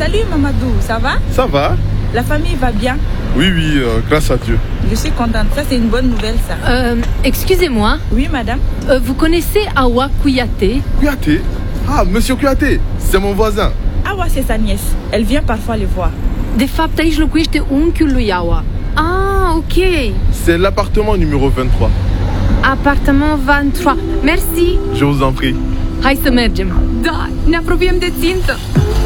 Salut Mamadou, ça va? Ça va? La famille va bien? Oui, grâce à Dieu. Je suis contente, ça c'est une bonne nouvelle ça. Excusez-moi. Oui madame? Vous connaissez Awa Kouyaté? Kouyaté? Ah, monsieur Kouyaté, c'est mon voisin. Awa c'est sa nièce, elle vient parfois les voir. De fapt, aici locuiește unchiul lui Awa. Ah, ok. C'est l'appartement numéro 23. Appartement 23. Merci. Je vous en prie. Hai să mergem. Da, ne apropiem de țintă.